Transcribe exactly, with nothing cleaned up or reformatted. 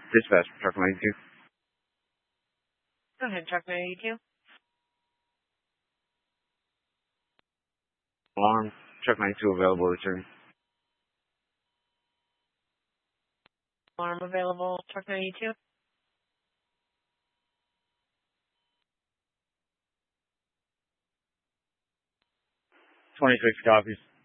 Dispatch, truck ninety-two. Go ahead, truck ninety-two. Alarm, truck ninety-two available, return. Alarm available, truck ninety-two. twenty-six copies.